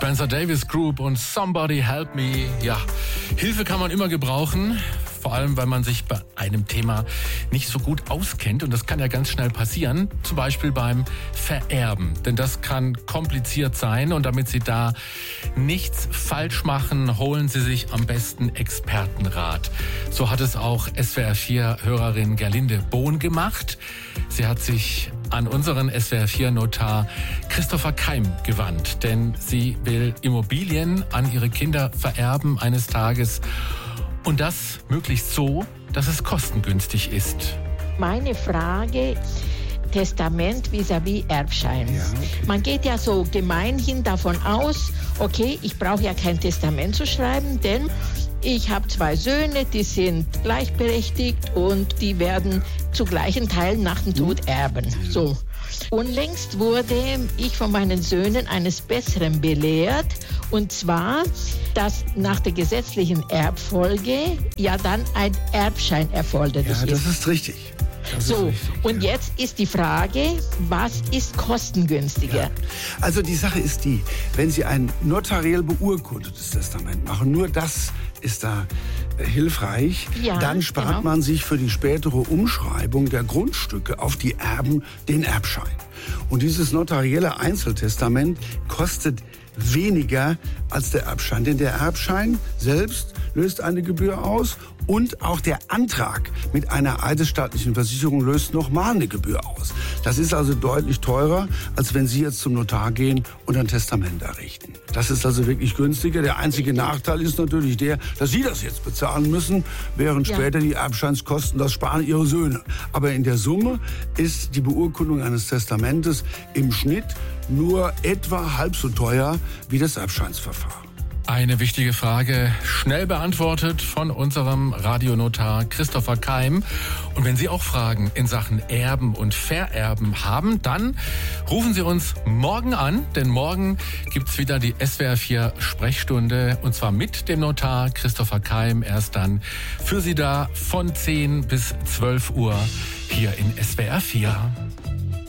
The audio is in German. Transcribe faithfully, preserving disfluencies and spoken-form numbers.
Spencer Davis Group und Somebody Help Me. Ja, Hilfe kann man immer gebrauchen. Vor allem, weil man sich bei einem Thema nicht so gut auskennt. Und das kann ja ganz schnell passieren. Zum Beispiel beim Vererben. Denn das kann kompliziert sein. Und damit Sie da nichts falsch machen, holen Sie sich am besten Expertenrat. So hat es auch S W R vier Hörerin Gerlinde Bohn gemacht. Sie hat sich an unseren S W R vier Notar Christopher Keim gewandt. Denn sie will Immobilien an ihre Kinder vererben eines Tages. Und das möglichst so, dass es kostengünstig ist. Meine Frage, Testament vis-à-vis Erbschein. Ja, okay. Man geht ja so gemeinhin davon aus, okay, ich brauche ja kein Testament zu schreiben, denn ich habe zwei Söhne, die sind gleichberechtigt und die werden zu gleichen Teilen nach dem Tod erben. So. Unlängst wurde ich von meinen Söhnen eines Besseren belehrt, und zwar, dass nach der gesetzlichen Erbfolge ja dann ein Erbschein erforderlich Ja, das ist. ist richtig. Das So, ist richtig, und ja. jetzt ist die Frage, was ist kostengünstiger? Ja. Also die Sache ist die, wenn Sie ein notariell beurkundetes Testament machen, nur das ist da äh, hilfreich, Ja, dann spart genau. man sich für die spätere Umschreibung der Grundstücke auf die Erben den Erbschein. Und dieses notarielle Einzeltestament kostet weniger als der Erbschein. Denn der Erbschein selbst löst eine Gebühr aus und auch der Antrag mit einer eidesstattlichen Versicherung löst nochmal eine Gebühr aus. Das ist also deutlich teurer, als wenn Sie jetzt zum Notar gehen und ein Testament errichten. Das ist also wirklich günstiger. Der einzige Nachteil ist natürlich der, dass Sie das jetzt bezahlen müssen, während Ja. später die Erbscheinskosten, das sparen Ihre Söhne. Aber in der Summe ist die Beurkundung eines Testamentes im Schnitt nur etwa halb so teuer wie das Erbscheinsverfahren. Eine wichtige Frage, schnell beantwortet von unserem Radionotar Christopher Keim. Und wenn Sie auch Fragen in Sachen Erben und Vererben haben, dann rufen Sie uns morgen an, denn morgen gibt's wieder die S W R vier Sprechstunde, und zwar mit dem Notar Christopher Keim. Er ist dann für Sie da von zehn bis zwölf Uhr hier in S W R vier.